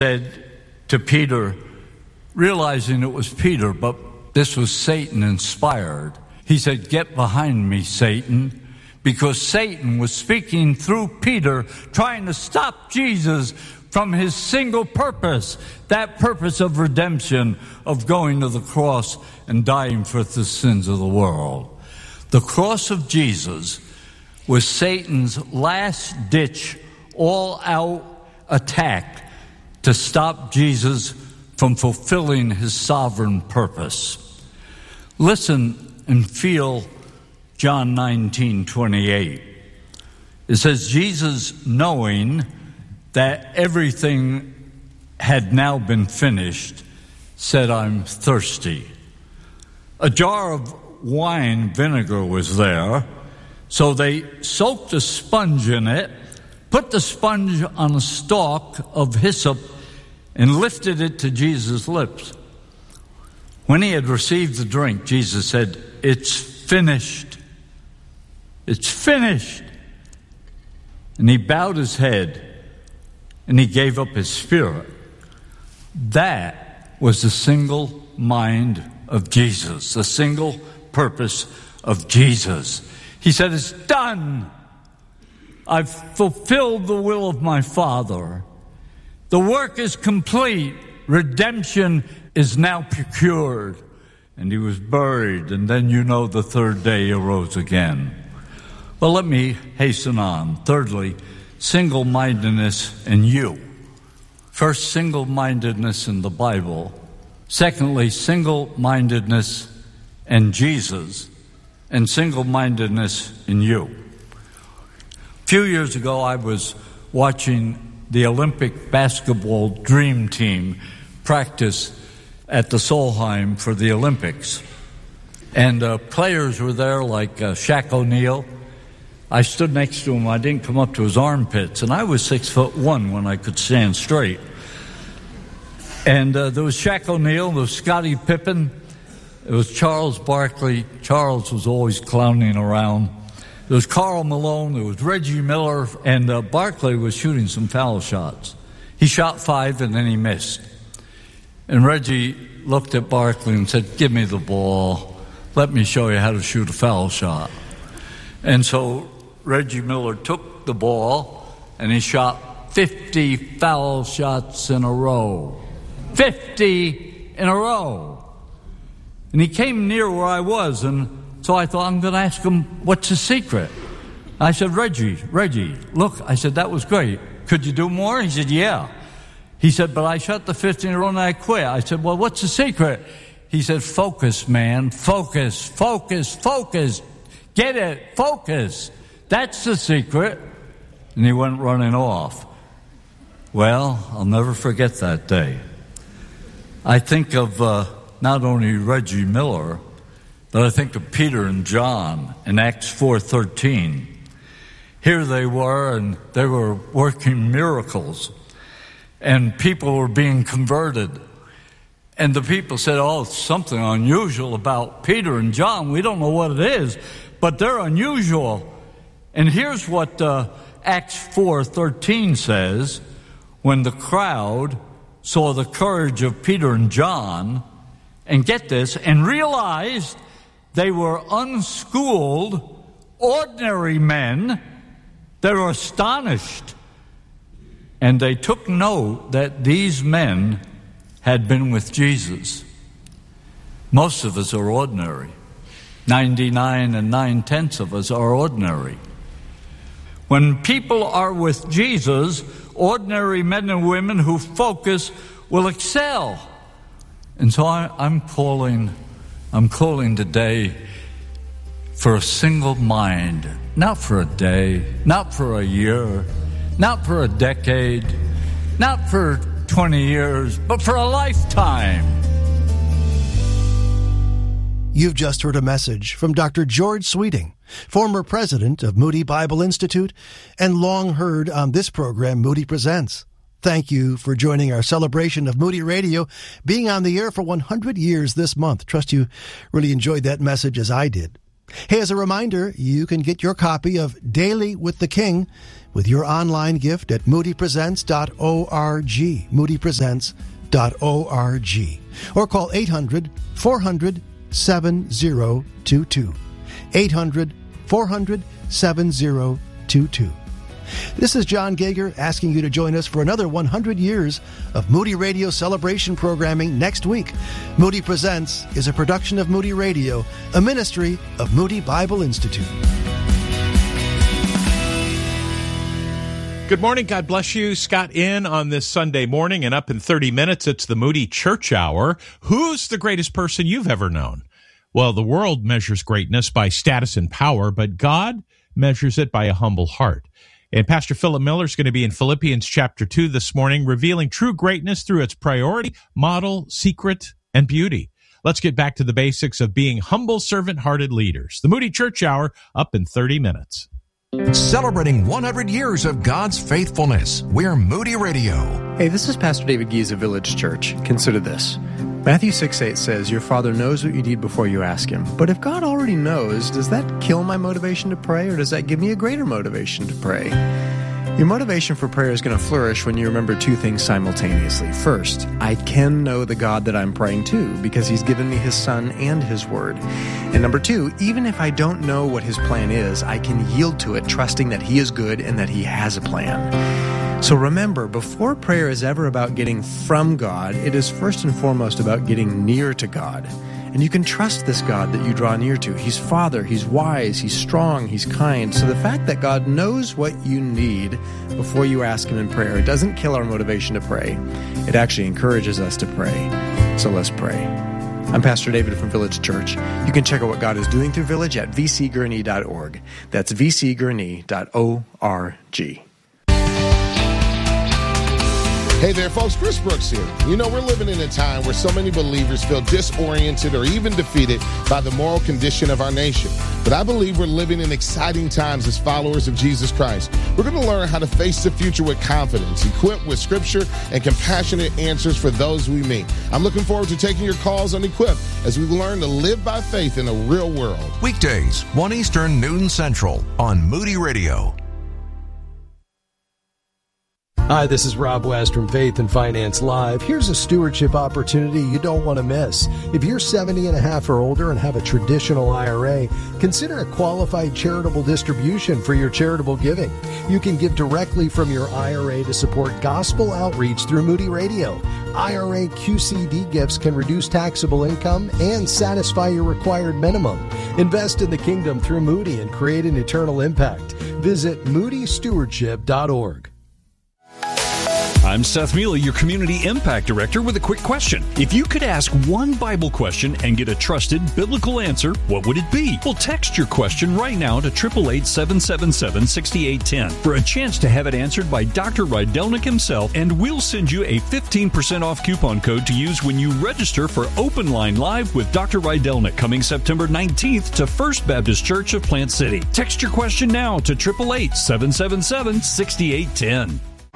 said to Peter, realizing it was Peter, but this was Satan inspired, he said, "Get behind me, Satan," because Satan was speaking through Peter, trying to stop Jesus from his single purpose, that purpose of redemption, of going to the cross and dying for the sins of the world. The cross of Jesus was Satan's last-ditch, all-out attack to stop Jesus from fulfilling his sovereign purpose. Listen and feel John 19:28. It says, Jesus, knowing that everything had now been finished, said, "I'm thirsty." A jar of wine vinegar was there, so they soaked a sponge in it, put the sponge on a stalk of hyssop, and lifted it to Jesus' lips. When he had received the drink, Jesus said, "It's finished. It's finished." And he bowed his head and he gave up his spirit. That was the single mind of Jesus, the single purpose of Jesus. He said, "It's done. I've fulfilled the will of my Father. The work is complete. Redemption is now procured." And he was buried, and then the third day he arose again. Well, let me hasten on. Thirdly, single-mindedness in you. First, single-mindedness in the Bible. Secondly, single-mindedness in Jesus. And single-mindedness in you. A few years ago, I was watching the Olympic basketball dream team practice at the Solheim for the Olympics. And players were there like Shaq O'Neal. I stood next to him. I didn't come up to his armpits. And I was 6'1" when I could stand straight. And there was Shaq O'Neal, there was Scottie Pippen, there was Charles Barkley. Charles was always clowning around. There was Karl Malone, there was Reggie Miller, and Barkley was shooting some foul shots. He shot 5 and then he missed. And Reggie looked at Barkley and said, "Give me the ball. Let me show you how to shoot a foul shot." And so Reggie Miller took the ball and he shot 50 foul shots in a row. 50 in a row. And he came near where I was, and so I thought, I'm going to ask him, what's the secret? I said, Reggie, look, I said, that was great. Could you do more? He said, yeah. He said, but I shot the 50 in a row and I quit. I said, well, what's the secret? He said, focus, man. Focus. Get it. Focus. That's the secret. And he went running off. Well, I'll never forget that day. I think of not only Reggie Miller, but I think of Peter and John in Acts 4:13. Here they were, and they were working miracles, and people were being converted. And the people said, oh, something unusual about Peter and John. We don't know what it is, but they're unusual. And here's what Acts 4:13 says. When the crowd saw the courage of Peter and John, and get this, and realized they were unschooled, ordinary men, they were astonished. And they took note that these men had been with Jesus. Most of us are ordinary. 99 9/10 of us are ordinary. When people are with Jesus, ordinary men and women who focus will excel. And so I'm calling today for a single mind, not for a day, not for a year, not for a decade, not for 20 years, but for a lifetime. You've just heard a message from Dr. George Sweeting, former president of Moody Bible Institute, and long heard on this program, Moody Presents. Thank you for joining our celebration of Moody Radio, being on the air for 100 years this month. Trust you really enjoyed that message as I did. Hey, as a reminder, you can get your copy of Daily with the King with your online gift at moodypresents.org, moodypresents.org, or call 800-400-7022, 800-400-7022. This is John Gager asking you to join us for another 100 years of Moody Radio celebration programming next week. Moody Presents is a production of Moody Radio, a ministry of Moody Bible Institute. Good morning. God bless you. Scott in on this Sunday morning, and up in 30 minutes, it's the Moody Church Hour. Who's the greatest person you've ever known? Well, the world measures greatness by status and power, but God measures it by a humble heart. And Pastor Philip Miller is going to be in Philippians chapter 2 this morning, revealing true greatness through its priority, model, secret, and beauty. Let's get back to the basics of being humble, servant-hearted leaders. The Moody Church Hour, up in 30 minutes. Celebrating 100 years of God's faithfulness. We're Moody Radio. Hey, this is Pastor David Gies of Village Church. Consider this. Matthew 6:8 says, your Father knows what you need before you ask Him. But if God already knows, does that kill my motivation to pray, or does that give me a greater motivation to pray? Your motivation for prayer is going to flourish when you remember two things simultaneously. First, I can know the God that I'm praying to because He's given me His Son and His Word. And number two, even if I don't know what His plan is, I can yield to it, trusting that He is good and that He has a plan. So remember, before prayer is ever about getting from God, it is first and foremost about getting near to God. And you can trust this God that you draw near to. He's Father, He's wise, He's strong, He's kind. So the fact that God knows what you need before you ask Him in prayer, it doesn't kill our motivation to pray. It actually encourages us to pray. So let's pray. I'm Pastor David from Village Church. You can check out what God is doing through Village at vcgurney.org. That's vcgurney.org. Hey there, folks. Chris Brooks here. You know, we're living in a time where so many believers feel disoriented or even defeated by the moral condition of our nation. But I believe we're living in exciting times as followers of Jesus Christ. We're going to learn how to face the future with confidence, equipped with Scripture and compassionate answers for those we meet. I'm looking forward to taking your calls on Equip as we learn to live by faith in a real world. Weekdays, 1 Eastern, noon Central, on Moody Radio. Hi, this is Rob West from Faith and Finance Live. Here's a stewardship opportunity you don't want to miss. If you're 70 and a half or older and have a traditional IRA, consider a qualified charitable distribution for your charitable giving. You can give directly from your IRA to support gospel outreach through Moody Radio. IRA QCD gifts can reduce taxable income and satisfy your required minimum. Invest in the kingdom through Moody and create an eternal impact. Visit moodystewardship.org. I'm Seth Mealy, your Community Impact Director, with a quick question. If you could ask one Bible question and get a trusted biblical answer, what would it be? Well, text your question right now to 888-777-6810 for a chance to have it answered by Dr. Rydelnik himself, and we'll send you a 15% off coupon code to use when you register for Open Line Live with Dr. Rydelnik coming September 19th to First Baptist Church of Plant City. Text your question now to 888-777-6810.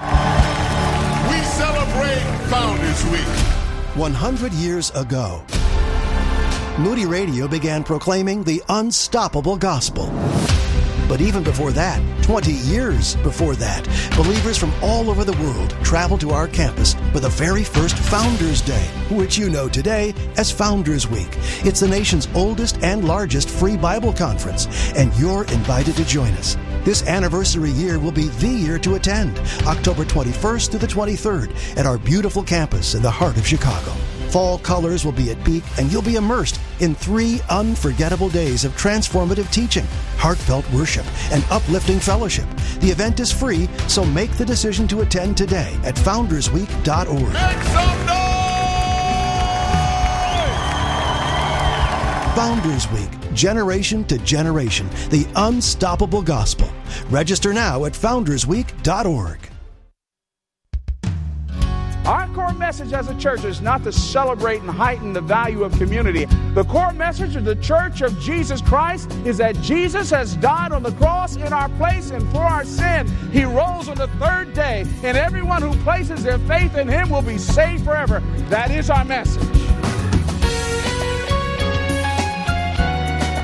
Founders Week. 100 years ago, Moody Radio began proclaiming the unstoppable gospel. But even before that, 20 years before that, believers from all over the world traveled to our campus for the very first Founders Day, which you know today as Founders Week. It's the nation's oldest and largest free Bible conference, and you're invited to join us. This anniversary year will be the year to attend, October 21st to the 23rd at our beautiful campus in the heart of Chicago. Fall colors will be at peak, and you'll be immersed in 3 unforgettable days of transformative teaching, heartfelt worship, and uplifting fellowship. The event is free, so make the decision to attend today at foundersweek.org. Make some noise! Founders Week, generation to generation, the unstoppable gospel. Register now at foundersweek.org. Our core message as a church is not to celebrate and heighten the value of community. The core message of the Church of Jesus Christ is that Jesus has died on the cross in our place and for our sin. He rose on the 3rd day, and everyone who places their faith in Him will be saved forever. That is our message.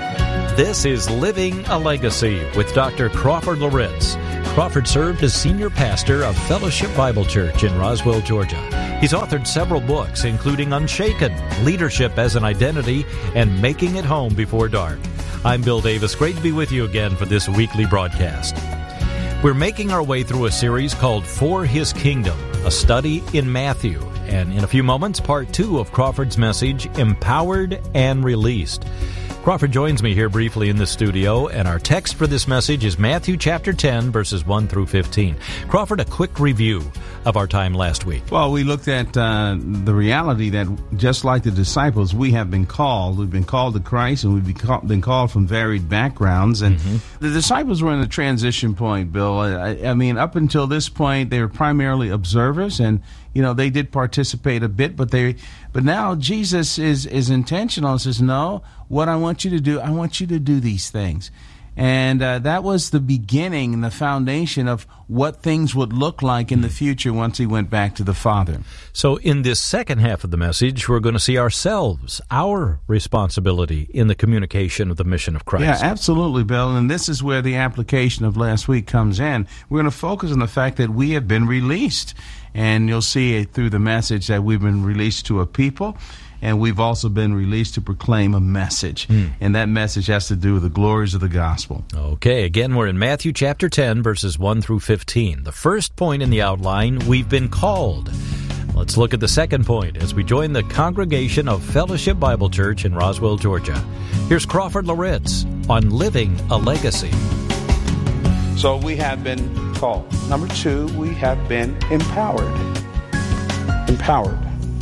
This is Living a Legacy with Dr. Crawford Loritz. Crawford served as senior pastor of Fellowship Bible Church in Roswell, Georgia. He's authored several books, including Unshaken, Leadership as an Identity, and Making It Home Before Dark. I'm Bill Davis. Great to be with you again for this weekly broadcast. We're making our way through a series called For His Kingdom, a study in Matthew. And in a few moments, part 2 of Crawford's message, Empowered and Released. Crawford joins me here briefly in the studio, and our text for this message is Matthew chapter 10, verses 1 through 15. Crawford, a quick review of our time last week. Well, we looked at the reality that just like the disciples, we have been called. We've been called to Christ, and we've been called from varied backgrounds. And the disciples were in a transition point, Bill. I mean, up until this point, they were primarily observers, and they did participate a bit, but now Jesus is intentional and says, no, what I want you to do, I want you to do these things. And that was the beginning and the foundation of what things would look like in the future once he went back to the Father. So in this second half of the message, we're going to see ourselves, our responsibility in the communication of the mission of Christ. Yeah, absolutely, Bill. And this is where the application of last week comes in. We're going to focus on the fact that we have been released. And you'll see it through the message that we've been released to a people, and we've also been released to proclaim a message. And that message has to do with the glories of the gospel. Okay, again, we're in Matthew chapter 10, verses 1 through 15. The first point in the outline, we've been called. Let's look at the second point as we join the congregation of Fellowship Bible Church in Roswell, Georgia. Here's Crawford Loritz on Living a Legacy. So we have been called. Number 2, we have been empowered. Empowered.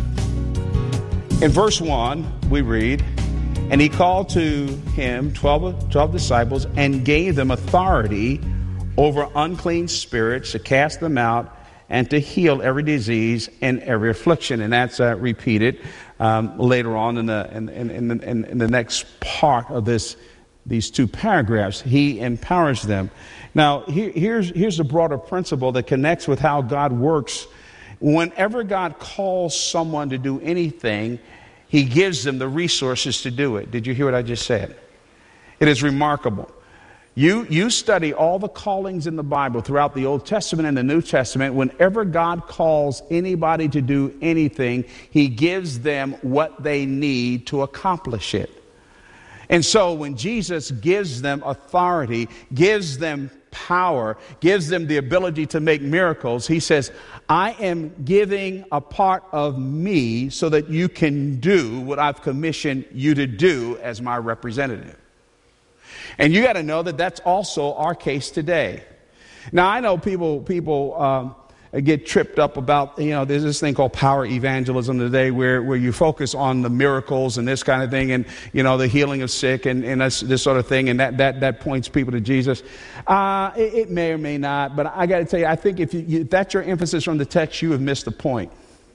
In verse 1, we read, and he called to him 12 disciples and gave them authority over unclean spirits to cast them out and to heal every disease and every affliction. And that's repeated later on in the next part of these 2 paragraphs. He empowers them. Now, here's the broader principle that connects with how God works. Whenever God calls someone to do anything, he gives them the resources to do it. Did you hear what I just said? It is remarkable. You study all the callings in the Bible throughout the Old Testament and the New Testament. Whenever God calls anybody to do anything, he gives them what they need to accomplish it. And so when Jesus gives them authority, gives them power, gives them the ability to make miracles, he says, I am giving a part of me so that you can do what I've commissioned you to do as my representative. And you got to know that that's also our case today. Now, I know people get tripped up about, there's this thing called power evangelism today where you focus on the miracles and this kind of thing and, the healing of sick and this sort of thing, and that points people to Jesus. It may or may not, but I got to tell you, I think if that's your emphasis from the text, you have missed the point.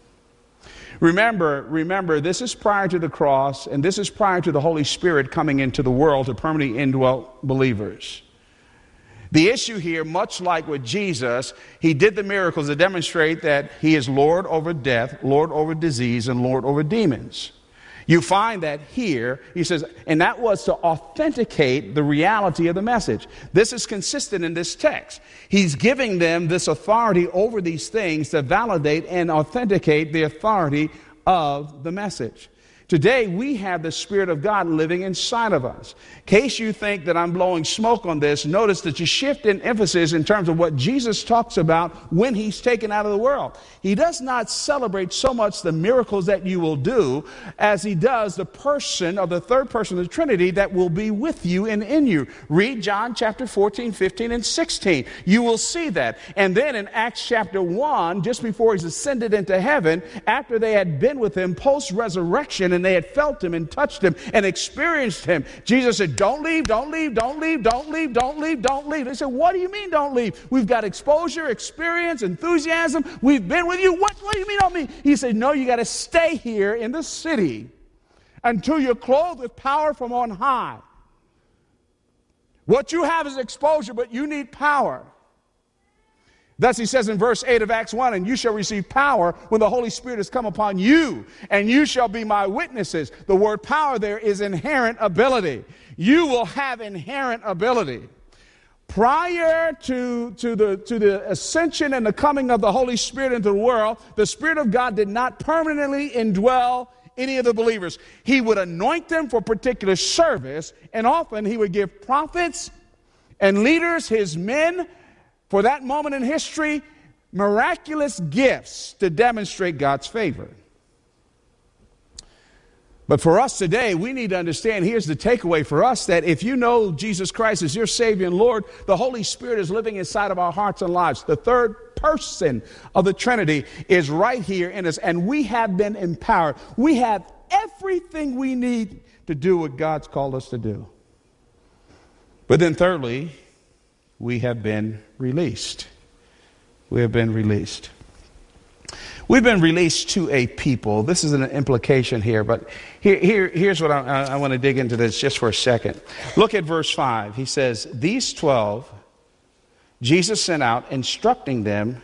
Remember, this is prior to the cross, and this is prior to the Holy Spirit coming into the world to permanently indwell believers. The issue here, much like with Jesus, he did the miracles to demonstrate that he is Lord over death, Lord over disease, and Lord over demons. You find that here, he says, and that was to authenticate the reality of the message. This is consistent in this text. He's giving them this authority over these things to validate and authenticate the authority of the message. Today, we have the Spirit of God living inside of us. In case you think that I'm blowing smoke on this, notice that you shift in emphasis in terms of what Jesus talks about when he's taken out of the world. He does not celebrate so much the miracles that you will do as he does the person of the third person of the Trinity that will be with you and in you. Read John chapter 14, 15, and 16. You will see that. And then in Acts chapter 1, just before he's ascended into heaven, after they had been with him post-resurrection, and they had felt him and touched him and experienced him, Jesus said, don't leave, don't leave, don't leave, don't leave, don't leave, don't leave. They said, what do you mean don't leave? We've got exposure, experience, enthusiasm. We've been with you. What do you mean don't leave? He said, no, you got to stay here in the city until you're clothed with power from on high. What you have is exposure, but you need power. Thus he says in verse 8 of Acts 1, and you shall receive power when the Holy Spirit has come upon you, and you shall be my witnesses. The word power there is inherent ability. You will have inherent ability. Prior to the ascension and the coming of the Holy Spirit into the world, the Spirit of God did not permanently indwell any of the believers. He would anoint them for particular service, and often he would give prophets and leaders, his men, for that moment in history, miraculous gifts to demonstrate God's favor. But for us today, we need to understand, here's the takeaway for us, that if you know Jesus Christ as your Savior and Lord, the Holy Spirit is living inside of our hearts and lives. The third person of the Trinity is right here in us, and we have been empowered. We have everything we need to do what God's called us to do. But then thirdly, we have been released. We have been released. We've been released to a people. This is an implication here, but here's what I want to dig into this just for a second. Look at verse 5. He says, these 12, Jesus sent out, instructing them,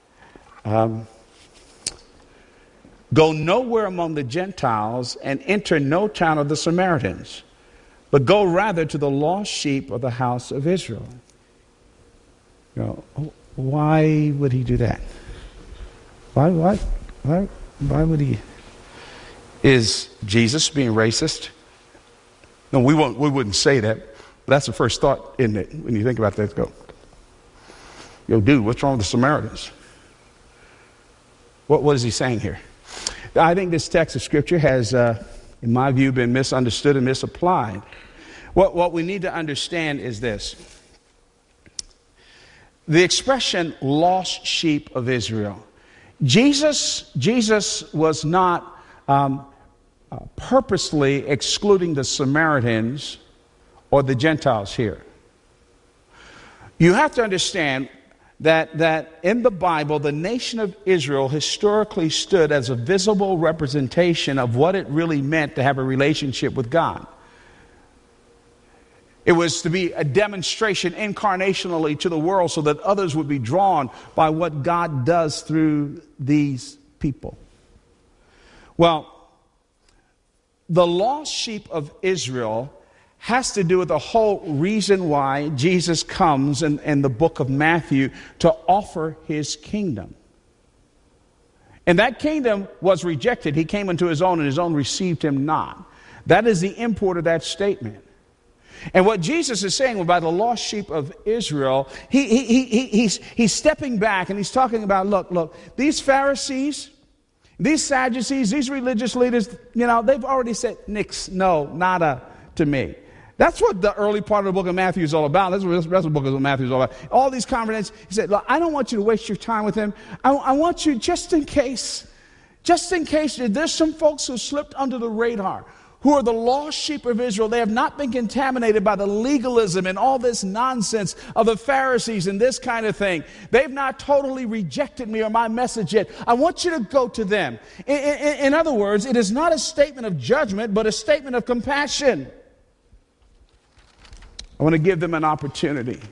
go nowhere among the Gentiles and enter no town of the Samaritans, but go rather to the lost sheep of the house of Israel. You know, why would he do that? Why would he? Is Jesus being racist? No, we wouldn't say that. But that's the first thought, isn't it? When you think about that, go, yo, dude, what's wrong with the Samaritans? What is he saying here? I think this text of Scripture has, in my view, been misunderstood and misapplied. What we need to understand is this. The expression lost sheep of Israel. Jesus was not purposely excluding the Samaritans or the Gentiles here. You have to understand that in the Bible, the nation of Israel historically stood as a visible representation of what it really meant to have a relationship with God. It was to be a demonstration incarnationally to the world so that others would be drawn by what God does through these people. Well, the lost sheep of Israel has to do with the whole reason why Jesus comes in the book of Matthew to offer his kingdom. And that kingdom was rejected. He came into his own, and his own received him not. That is the import of that statement. And what Jesus is saying about the lost sheep of Israel, he's stepping back and he's talking about, look, these Pharisees, these Sadducees, these religious leaders, you know, they've already said nix, no, nada to me. That's what the early part of the book of Matthew is all about. That's what the rest of the book of Matthew is all about. All these conferences, he said, look, I don't want you to waste your time with him. I want you, just in case there's some folks who slipped under the radar, who are the lost sheep of Israel. They have not been contaminated by the legalism and all this nonsense of the Pharisees and this kind of thing. They've not totally rejected me or my message yet. I want you to go to them. In other words, it is not a statement of judgment, but a statement of compassion. I want to give them an opportunity.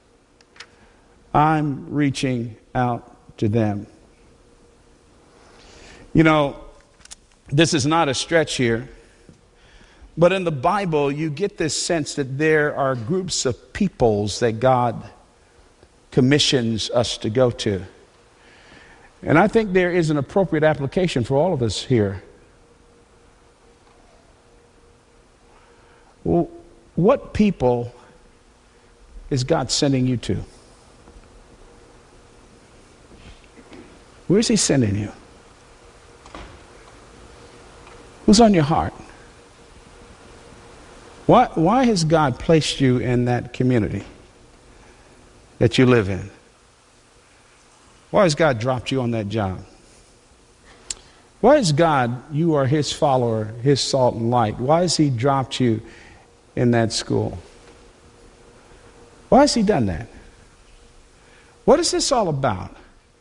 I'm reaching out to them. You know, this is not a stretch here. But in the Bible, you get this sense that there are groups of peoples that God commissions us to go to. And I think there is an appropriate application for all of us here. Well, what people is God sending you to? Where is he sending you? Who's on your heart? Why has God placed you in that community that you live in? Why has God dropped you on that job? Why is God, you are his follower, his salt and light? Why has he dropped you in that school? Why has he done that? What is this all about?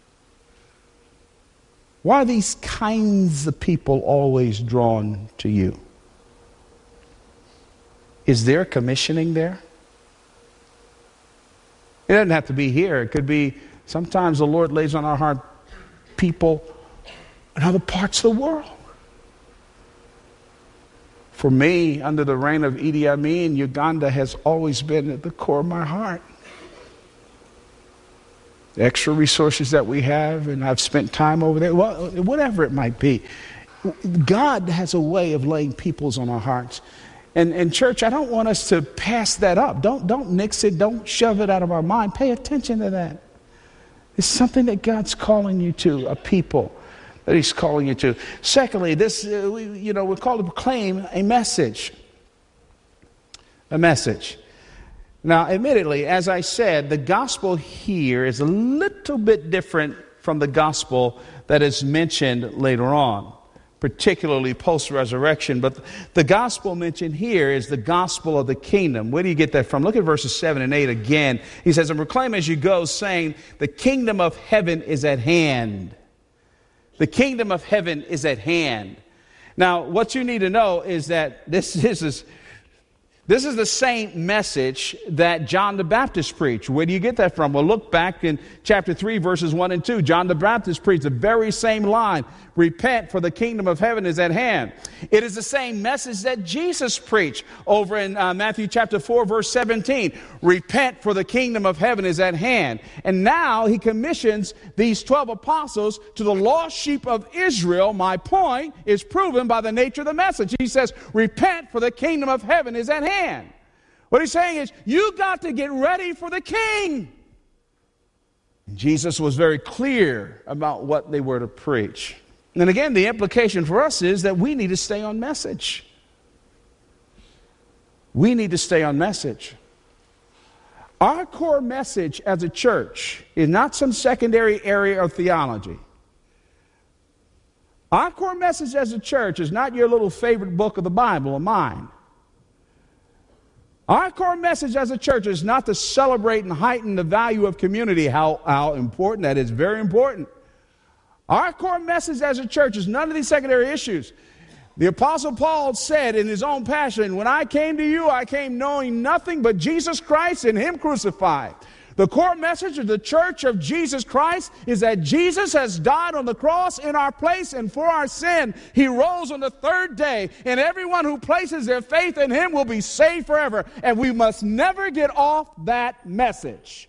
Why are these kinds of people always drawn to you? Is there commissioning there? It doesn't have to be here. It could be Sometimes the Lord lays on our heart people in other parts of the world. For me, under the reign of Idi Amin, Uganda has always been at the core of my heart. The extra resources that we have, and I've spent time over there, well, whatever it might be. God has a way of laying peoples on our hearts. And church, I don't want us to pass that up. Don't nix it. Don't shove it out of our mind. Pay attention to that. It's something that God's calling you to, a people that He's calling you to. Secondly, we're called to proclaim a message. A message. Now, admittedly, as I said, the gospel here is a little bit different from the gospel that is mentioned later on, particularly post-resurrection. But the gospel mentioned here is the gospel of the kingdom. Where do you get that from? Look at verses 7 and 8 again. He says, "And proclaim as you go, saying, the kingdom of heaven is at hand." The kingdom of heaven is at hand. Now, what you need to know is that this is the same message that John the Baptist preached. Where do you get that from? Well, look back in chapter 3, verses 1 and 2. John the Baptist preached the very same line. Repent, for the kingdom of heaven is at hand. It is the same message that Jesus preached over in Matthew chapter 4, verse 17. Repent, for the kingdom of heaven is at hand. And now he commissions these 12 apostles to the lost sheep of Israel. My point is proven by the nature of the message. He says, repent, for the kingdom of heaven is at hand. What he's saying is, you got to get ready for the king. Jesus was very clear about what they were to preach. And again, the implication for us is that we need to stay on message. We need to stay on message. Our core message as a church is not some secondary area of theology. Our core message as a church is not your little favorite book of the Bible or mine. Our core message as a church is not to celebrate and heighten the value of community, how important that is, very important. Our core message as a church is none of these secondary issues. The Apostle Paul said in his own passion, when I came to you, I came knowing nothing but Jesus Christ and Him crucified. The core message of the church of Jesus Christ is that Jesus has died on the cross in our place and for our sin. He rose on the third day, and everyone who places their faith in Him will be saved forever. And we must never get off that message.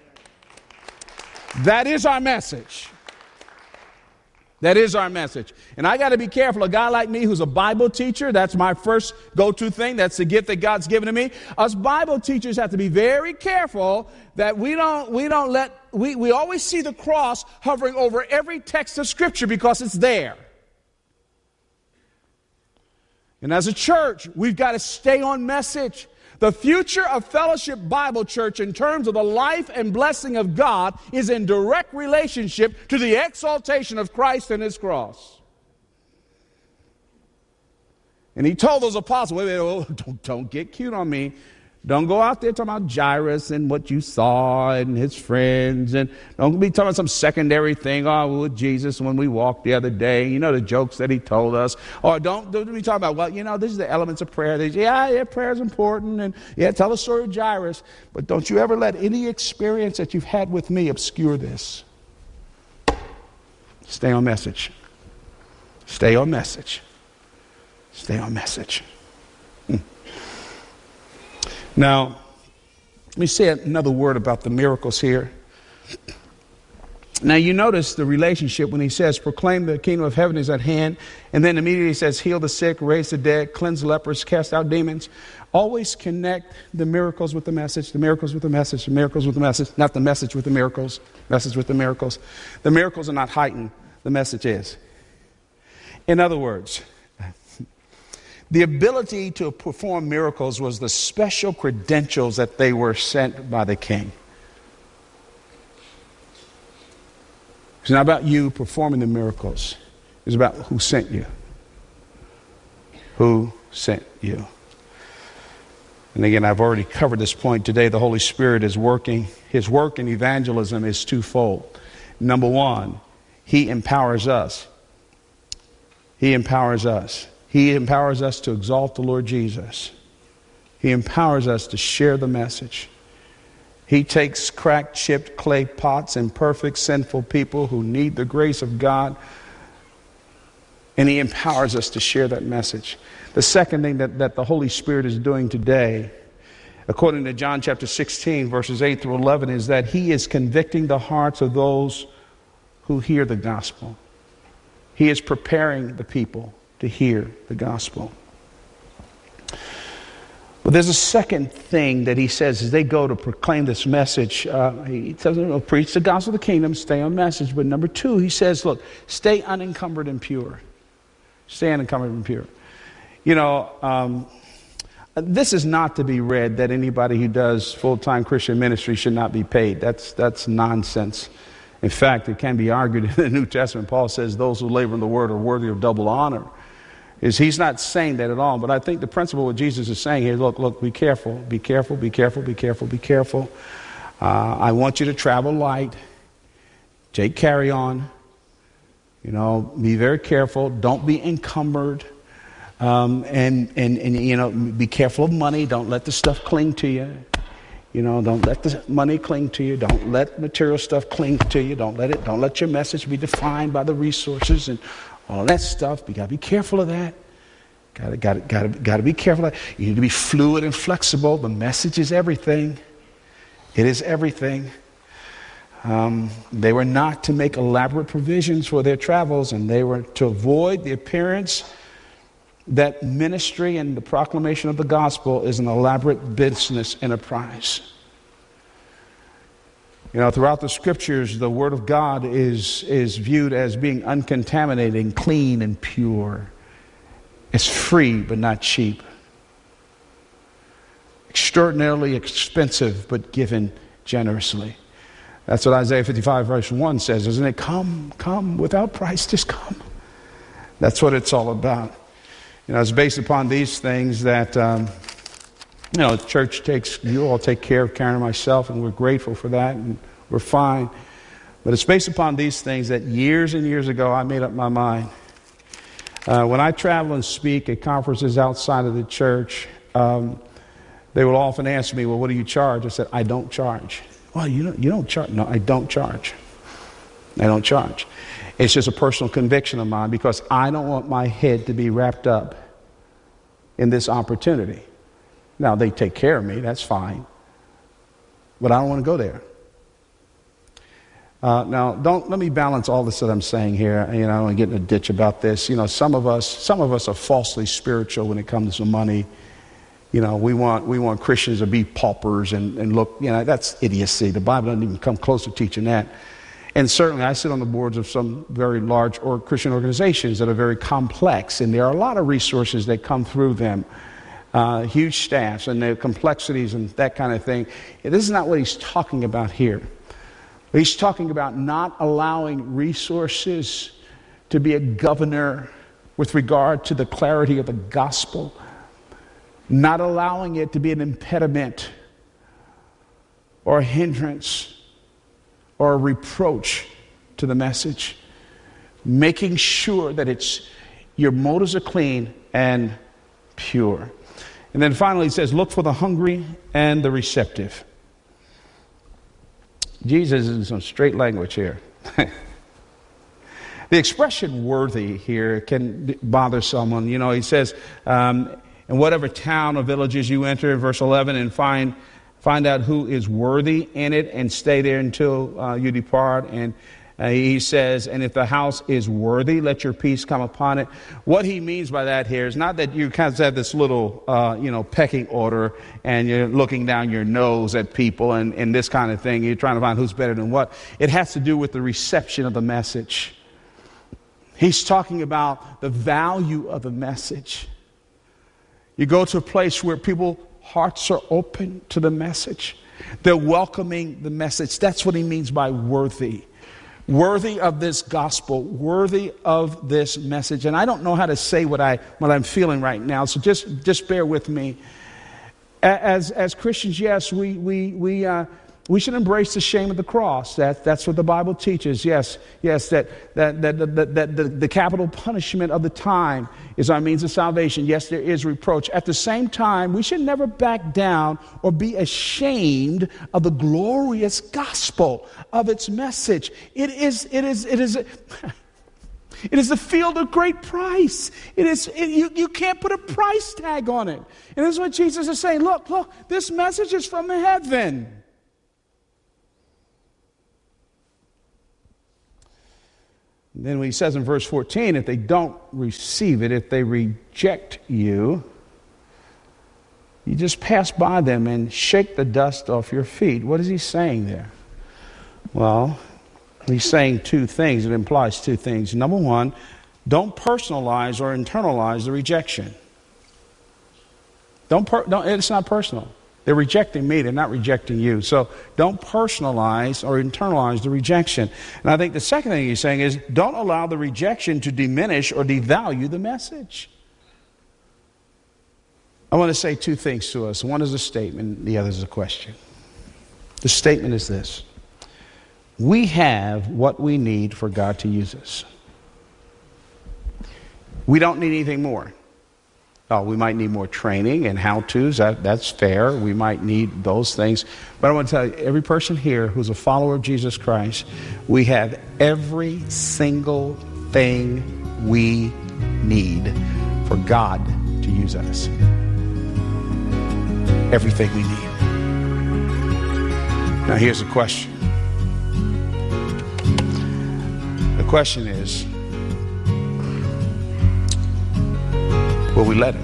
That is our message. That is our message. And I got to be careful. A guy like me who's a Bible teacher, that's my first go-to thing. That's the gift that God's given to me. Us Bible teachers have to be very careful that we always see the cross hovering over every text of Scripture because it's there. And as a church, we've got to stay on message. The future of Fellowship Bible Church in terms of the life and blessing of God is in direct relationship to the exaltation of Christ and His cross. And He told those apostles, wait, don't get cute on me. Don't go out there talking about Jairus and what you saw and his friends. And don't be talking about some secondary thing. Oh, with Jesus when we walked the other day. You know, the jokes that He told us. Or don't be talking about, well, this is the elements of prayer. Yeah, prayer is important. And yeah, tell the story of Jairus. But don't you ever let any experience that you've had with me obscure this. Stay on message. Stay on message. Stay on message. Now, let me say another word about the miracles here. Now, you notice the relationship when He says, proclaim the kingdom of heaven is at hand, and then immediately He says, heal the sick, raise the dead, cleanse lepers, cast out demons. Always connect the miracles with the message, the miracles with the message, the miracles with the message, not the message with the miracles, message with the miracles. The miracles are not heightened, the message is. In other words, the ability to perform miracles was the special credentials that they were sent by the king. It's not about you performing the miracles. It's about who sent you. Who sent you. And again, I've already covered this point today. The Holy Spirit is working. His work in evangelism is twofold. Number one, He empowers us. He empowers us. He empowers us to exalt the Lord Jesus. He empowers us to share the message. He takes cracked, chipped clay pots, imperfect, sinful people who need the grace of God, and He empowers us to share that message. The second thing that the Holy Spirit is doing today, according to John chapter 16, verses 8 through 11, is that He is convicting the hearts of those who hear the gospel. He is preparing the people to hear the gospel. But there's a second thing that He says as they go to proclaim this message. He tells them, preach the gospel of the kingdom, stay on message. But number two, He says, look, stay unencumbered and pure. Stay unencumbered and pure. You know, this is not to be read that anybody who does full-time Christian ministry should not be paid. That's nonsense. In fact, it can be argued in the New Testament. Paul says those who labor in the word are worthy of double honor. He's not saying that at all, but I think the principle what Jesus is saying here, look, be careful, be careful, be careful, be careful, be careful. I want you to travel light, take carry-on, you know, be very careful, don't be encumbered, and you know, be careful of money, don't let the stuff cling to you. You know, don't let the money cling to you. Don't let material stuff cling to you. Don't let your message be defined by the resources and all that stuff. You got to be careful of that. Got to be careful of that. You need to be fluid and flexible. The message is everything. It is everything. They were not to make elaborate provisions for their travels, and they were to avoid the appearance that ministry and the proclamation of the gospel is an elaborate business enterprise. You know, throughout the scriptures, the word of God is viewed as being uncontaminating, clean, and pure. It's free, but not cheap. Extraordinarily expensive, but given generously. That's what Isaiah 55 verse 1 says, isn't it? Come, without price, just come. That's what it's all about. You know, it's based upon these things that, you know, the church you all take care of Karen and myself, and we're grateful for that, and we're fine. But it's based upon these things that years and years ago I made up my mind. When I travel and speak at conferences outside of the church, they will often ask me, well, what do you charge? I said, I don't charge. Well, you don't charge. No, I don't charge. I don't charge. It's just a personal conviction of mine because I don't want my head to be wrapped up in this opportunity. Now, they take care of me, that's fine. But I don't want to go there. Now, let me balance all this that I'm saying here. You know, I don't want to get in a ditch about this. You know, some of us are falsely spiritual when it comes to money. You know, we want Christians to be paupers and look, you know, that's idiocy. The Bible doesn't even come close to teaching that. And certainly I sit on the boards of some very large Christian organizations that are very complex, and there are a lot of resources that come through them, huge staffs, and their complexities and that kind of thing. This is not what he's talking about here. He's talking about not allowing resources to be a governor with regard to the clarity of the gospel, not allowing it to be an impediment or a hindrance or a reproach to the message, making sure that your motives are clean and pure. And then finally he says, look for the hungry and the receptive. Jesus is in some straight language here. The expression worthy here can bother someone. You know, he says, in whatever town or villages you enter, in verse 11, and find out who is worthy in it and stay there until you depart. And he says, and if the house is worthy, let your peace come upon it. What he means by that here is not that you kind of have this little, pecking order and you're looking down your nose at people and this kind of thing. You're trying to find who's better than what. It has to do with the reception of the message. He's talking about the value of the message. You go to a place where hearts are open to the message. They're welcoming the message. That's what he means by worthy. Worthy of this gospel, worthy of this message. And I don't know how to say what I'm feeling right now, so just bear with me. As Christians, yes, we We should embrace the shame of the cross. That's what the Bible teaches. Yes, that the capital punishment of the time is our means of salvation. Yes, there is reproach. At the same time, we should never back down or be ashamed of the glorious gospel of its message. It is a field of great price. You can't put a price tag on it. And this is what Jesus is saying. Look, this message is from heaven. And then he says in verse 14, if they don't receive it, if they reject you, you just pass by them and shake the dust off your feet. What is he saying there? Well, he's saying two things. It implies two things. Number one, don't personalize or internalize the rejection. It's not personal. They're rejecting me. They're not rejecting you. So don't personalize or internalize the rejection. And I think the second thing he's saying is don't allow the rejection to diminish or devalue the message. I want to say two things to us. One is a statement, the other is a question. The statement is this. We have what we need for God to use us. We don't need anything more. Oh, we might need more training and how-tos. That's fair. We might need those things. But I want to tell you, every person here who's a follower of Jesus Christ, we have every single thing we need for God to use us. Everything we need. Now here's the question. The question is, will we let him?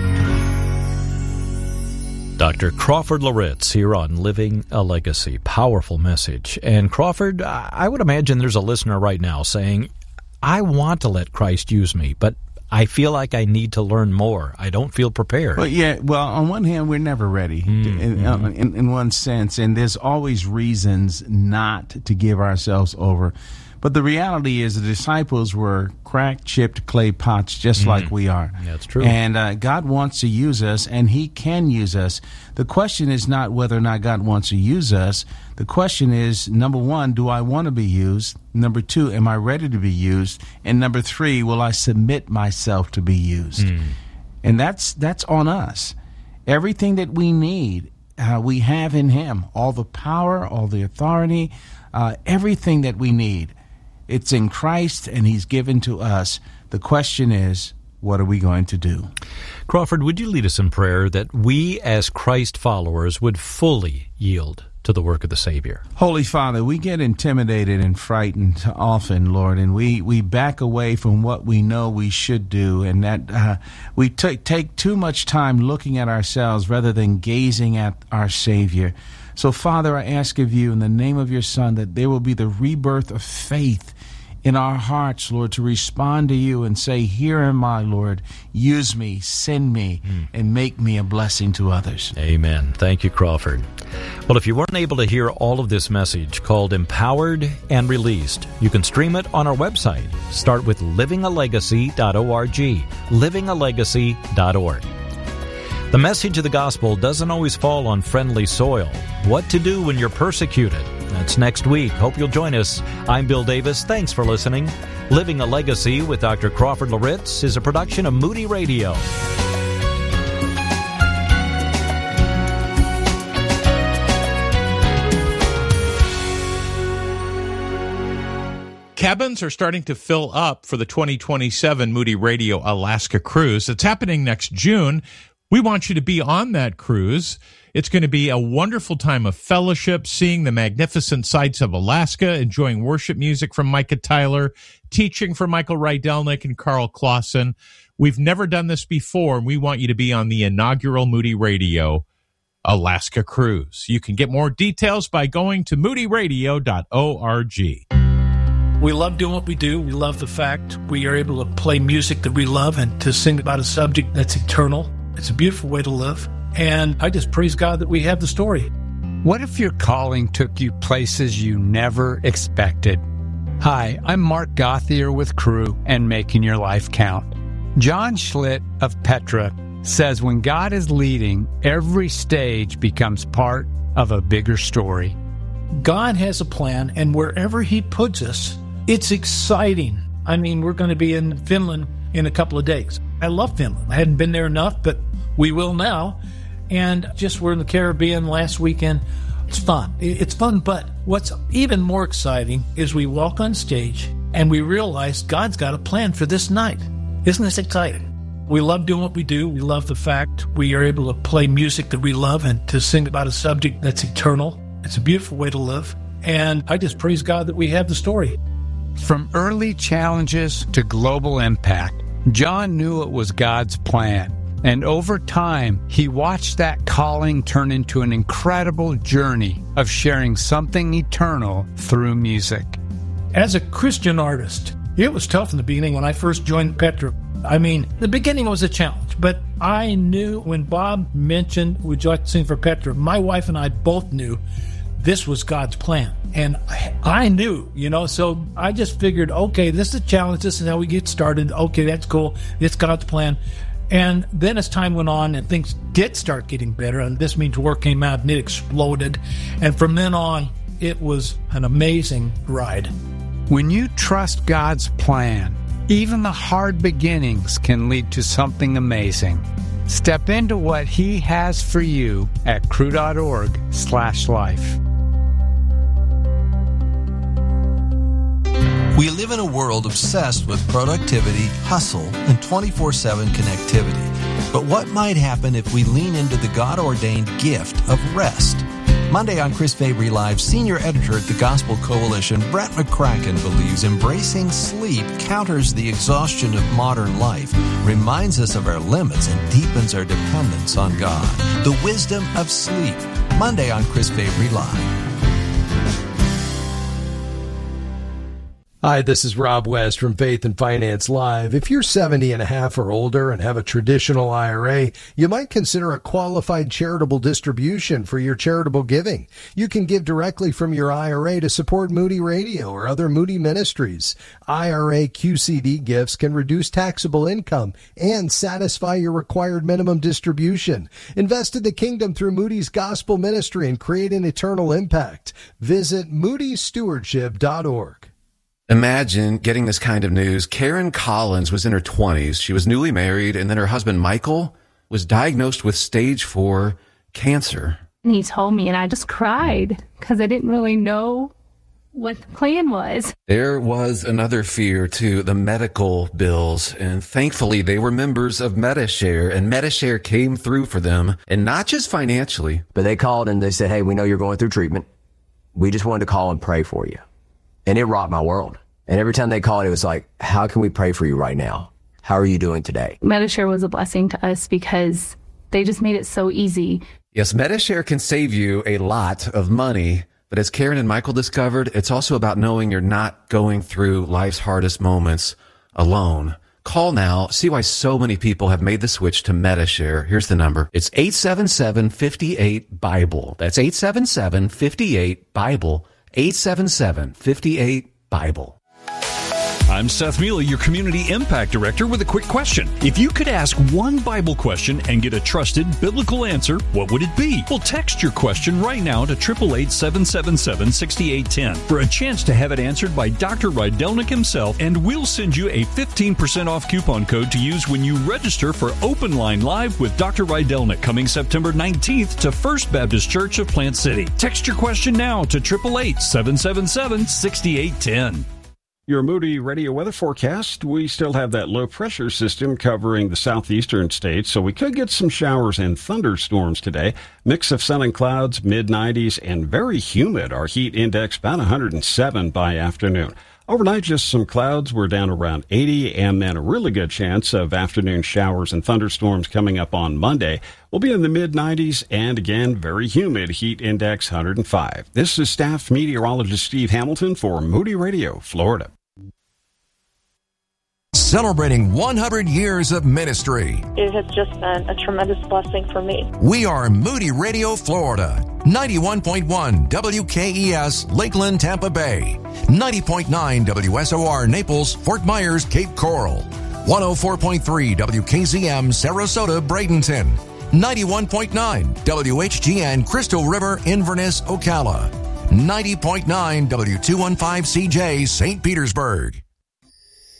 Dr. Crawford Loritts here on Living a Legacy. Powerful message. And Crawford, I would imagine there's a listener right now saying, I want to let Christ use me, but I feel like I need to learn more. I don't feel prepared. Well, on one hand, we're never ready in one sense, and there's always reasons not to give ourselves over. But the reality is the disciples were cracked, chipped clay pots just like we are. That's true. And God wants to use us, and he can use us. The question is not whether or not God wants to use us. The question is, number one, do I want to be used? Number two, am I ready to be used? And number three, will I submit myself to be used? And that's on us. Everything that we need, we have in him. All the power, all the authority, everything that we need. It's in Christ, and he's given to us. The question is, what are we going to do? Crawford, would you lead us in prayer that we as Christ followers would fully yield to the work of the Savior? Holy Father, we get intimidated and frightened often, Lord, and we back away from what we know we should do, and that we take too much time looking at ourselves rather than gazing at our Savior. So, Father, I ask of you in the name of your Son that there will be the rebirth of faith in our hearts, Lord, to respond to you and say, here am I, Lord. Use me, send me, and make me a blessing to others. Amen. Thank you, Crawford. Well, if you weren't able to hear all of this message called Empowered and Released, you can stream it on our website. Start with livingalegacy.org, livingalegacy.org. The message of the gospel doesn't always fall on friendly soil. What to do when you're persecuted? That's next week. Hope you'll join us. I'm Bill Davis. Thanks for listening. Living a Legacy with Dr. Crawford Loritts is a production of Moody Radio. Cabins are starting to fill up for the 2027 Moody Radio Alaska cruise. It's happening next June. We want you to be on that cruise. It's going to be a wonderful time of fellowship, seeing the magnificent sights of Alaska, enjoying worship music from Micah Tyler, teaching from Michael Rydelnik and Carl Clausen. We've never done this before, and we want you to be on the inaugural Moody Radio Alaska cruise. You can get more details by going to moodyradio.org. We love doing what we do. We love the fact we are able to play music that we love and to sing about a subject that's eternal. It's a beautiful way to live. And I just praise God that we have the story. What if your calling took you places you never expected? Hi, I'm Mark Gothier with Cru and Making Your Life Count. John Schlitt of Petra says when God is leading, every stage becomes part of a bigger story. God has a plan, and wherever He puts us, it's exciting. I mean, we're going to be in Finland in a couple of days. I love Finland. I hadn't been there enough, but we will now. And just we're in the Caribbean last weekend. It's fun. It's fun, but what's even more exciting is we walk on stage and we realize God's got a plan for this night. Isn't this exciting? We love doing what we do. We love the fact we are able to play music that we love and to sing about a subject that's eternal. It's a beautiful way to live. And I just praise God that we have the story. From early challenges to global impact, John knew it was God's plan. And over time, he watched that calling turn into an incredible journey of sharing something eternal through music. As a Christian artist, it was tough in the beginning when I first joined Petra. I mean, the beginning was a challenge, but I knew when Bob mentioned, would you like to sing for Petra? My wife and I both knew this was God's plan. And I knew, so I just figured, okay, this is a challenge. This is how we get started. Okay, that's cool. It's God's plan. And then as time went on and things did start getting better, and This Means War came out and it exploded. And from then on, it was an amazing ride. When you trust God's plan, even the hard beginnings can lead to something amazing. Step into what He has for you at cru.org/life. We live in a world obsessed with productivity, hustle, and 24/7 connectivity. But what might happen if we lean into the God-ordained gift of rest? Monday on Chris Fabry Live, senior editor at the Gospel Coalition, Brett McCracken, believes embracing sleep counters the exhaustion of modern life, reminds us of our limits, and deepens our dependence on God. The wisdom of sleep. Monday on Chris Fabry Live. Hi, this is Rob West from Faith and Finance Live. If you're 70 and a half or older and have a traditional IRA, you might consider a qualified charitable distribution for your charitable giving. You can give directly from your IRA to support Moody Radio or other Moody ministries. IRA QCD gifts can reduce taxable income and satisfy your required minimum distribution. Invest in the kingdom through Moody's Gospel Ministry and create an eternal impact. Visit moodystewardship.org. Imagine getting this kind of news. Karen Collins was in her 20s. She was newly married, and then her husband, Michael, was diagnosed with stage 4 cancer. And he told me, and I just cried because I didn't really know what the plan was. There was another fear, too, the medical bills, and thankfully they were members of Medi-Share, and Medi-Share came through for them, and not just financially. But they called and they said, hey, we know you're going through treatment. We just wanted to call and pray for you. And it rocked my world. And every time they called, it was like, how can we pray for you right now? How are you doing today? Medi-Share was a blessing to us because they just made it so easy. Yes, Medi-Share can save you a lot of money. But as Karen and Michael discovered, it's also about knowing you're not going through life's hardest moments alone. Call now. See why so many people have made the switch to Medi-Share. Here's the number. It's 877-58-BIBLE. That's 877-58-BIBLE. 877-58-BIBLE. I'm Seth Mealy, your Community Impact Director, with a quick question. If you could ask one Bible question and get a trusted biblical answer, what would it be? Well, text your question right now to 888-777-6810 for a chance to have it answered by Dr. Rydelnik himself, and we'll send you a 15% off coupon code to use when you register for Open Line Live with Dr. Rydelnik coming September 19th to First Baptist Church of Plant City. Text your question now to 888-777-6810. Your Moody Radio weather forecast, we still have that low pressure system covering the southeastern states, so we could get some showers and thunderstorms today. Mix of sun and clouds, mid-90s, and very humid. Our heat index about 107 by afternoon. Overnight, just some clouds. We're down around 80, and then a really good chance of afternoon showers and thunderstorms coming up on Monday. We'll be in the mid-90s, and again, very humid, heat index 105. This is staff meteorologist Steve Hamilton for Moody Radio, Florida. Celebrating 100 years of ministry. It has just been a tremendous blessing for me. We are Moody Radio, Florida. 91.1 WKES, Lakeland, Tampa Bay. 90.9 WSOR, Naples, Fort Myers, Cape Coral. 104.3 WKZM Sarasota, Bradenton. 91.9 WHGN Crystal River, Inverness, Ocala. 90.9 W215CJ, St. Petersburg.